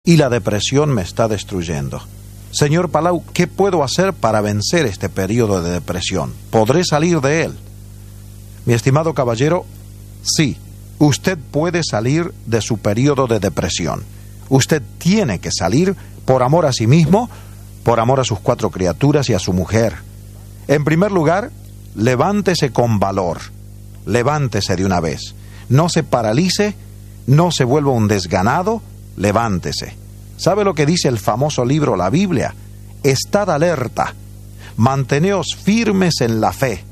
y la depresión me está destruyendo. Señor Palau, ¿qué puedo hacer para vencer este periodo de depresión? ¿Podré salir de él? Mi estimado caballero, sí, usted puede salir de su periodo de depresión. Usted tiene que salir por amor a sí mismo, por amor a sus 4 criaturas y a su mujer. En primer lugar, levántese con valor. Levántese de una vez. No se paralice, no se vuelva un desganado, levántese. ¿Sabe lo que dice el famoso libro, la Biblia? Estad alerta, manteneos firmes en la fe,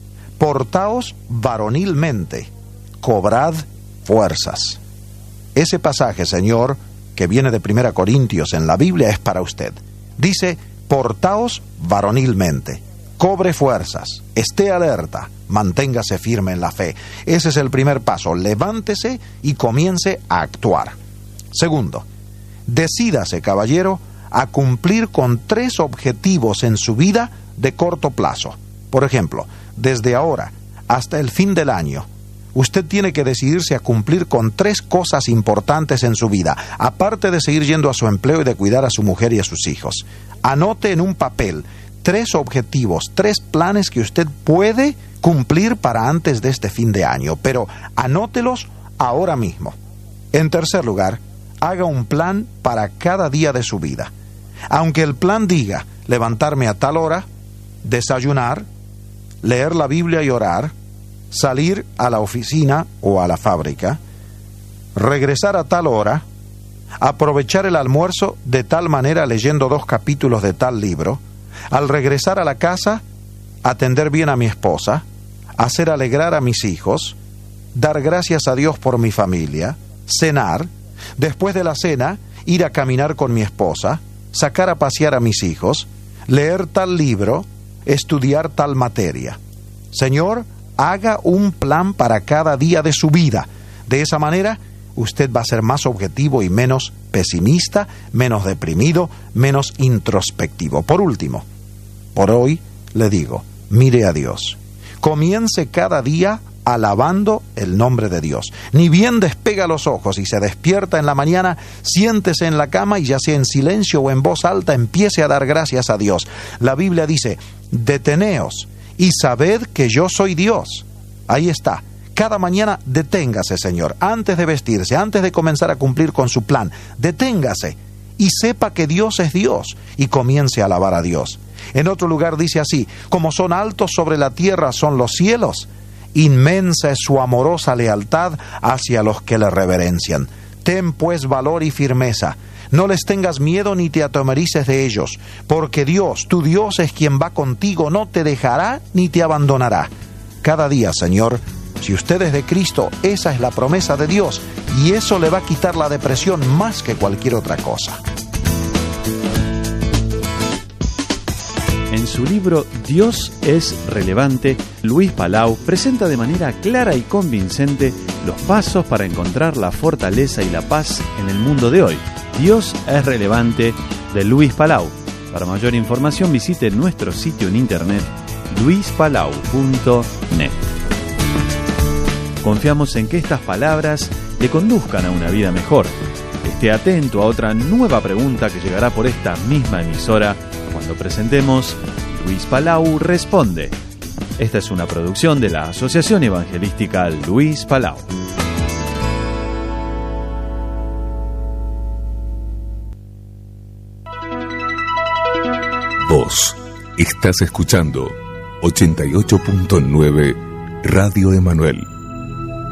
portaos varonilmente, cobrad fuerzas. Ese pasaje, Señor, que viene de 1 Corintios en la Biblia, es para usted. Dice, portaos varonilmente, cobre fuerzas, esté alerta, manténgase firme en la fe. Ese es el primer paso, levántese y comience a actuar. Segundo, decídase, caballero, a cumplir con 3 objetivos en su vida de corto plazo. Por ejemplo, desde ahora hasta el fin del año, usted tiene que decidirse a cumplir con 3 cosas importantes en su vida, aparte de seguir yendo a su empleo y de cuidar a su mujer y a sus hijos. Anote en un papel 3 objetivos, 3 planes que usted puede cumplir para antes de este fin de año, pero anótelos ahora mismo. En tercer lugar, haga un plan para cada día de su vida. Aunque el plan diga levantarme a tal hora, desayunar, leer la Biblia y orar, salir a la oficina o a la fábrica, regresar a tal hora, aprovechar el almuerzo de tal manera leyendo 2 capítulos de tal libro, al regresar a la casa, atender bien a mi esposa, hacer alegrar a mis hijos, dar gracias a Dios por mi familia, cenar, después de la cena, ir a caminar con mi esposa, sacar a pasear a mis hijos, leer tal libro, estudiar tal materia. Señor, haga un plan para cada día de su vida. De esa manera, usted va a ser más objetivo y menos pesimista, menos deprimido, menos introspectivo. Por último, por hoy le digo, mire a Dios. Comience cada día alabando el nombre de Dios. Ni bien despega los ojos y se despierta en la mañana, siéntese en la cama y ya sea en silencio o en voz alta, empiece a dar gracias a Dios. La Biblia dice, deteneos y sabed que yo soy Dios. Ahí está. Cada mañana deténgase, Señor, antes de vestirse, antes de comenzar a cumplir con su plan. Deténgase y sepa que Dios es Dios y comience a alabar a Dios. En otro lugar dice así, como son altos sobre la tierra son los cielos, inmensa es su amorosa lealtad hacia los que le reverencian. Ten pues valor y firmeza, no les tengas miedo ni te atemorices de ellos, porque Dios, tu Dios es quien va contigo, no te dejará ni te abandonará. Cada día, Señor, si usted es de Cristo, esa es la promesa de Dios, y eso le va a quitar la depresión más que cualquier otra cosa. En su libro Dios es relevante, Luis Palau presenta de manera clara y convincente los pasos para encontrar la fortaleza y la paz en el mundo de hoy. Dios es relevante, de Luis Palau. Para mayor información visite nuestro sitio en internet luispalau.net. Confiamos en que estas palabras le conduzcan a una vida mejor. Esté atento a otra nueva pregunta que llegará por esta misma emisora cuando presentemos Luis Palau Responde. Esta es una producción de la Asociación Evangelística Luis Palau. Vos estás escuchando 88.9 Radio Emanuel.